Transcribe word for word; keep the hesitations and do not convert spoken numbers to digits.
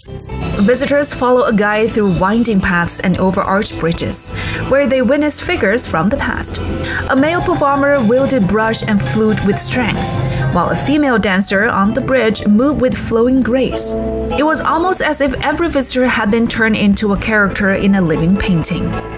Visitors follow a guide through winding paths and over arched bridges, where they witness figures from the past. A male performer wielded brush and flute with strength, while a female dancer on the bridge moved with flowing grace. It was almost as if every visitor had been turned into a character in a living painting.